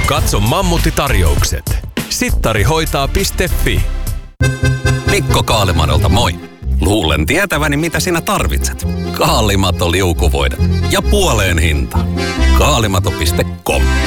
Katso mammuttitarjoukset. Sittarihoitaa.fi. Mikko Kaalimadolta moi. Luulen tietäväni, mitä sinä tarvitset. Kaalimato liukuvoide ja puoleen hinta. Kaalimato.com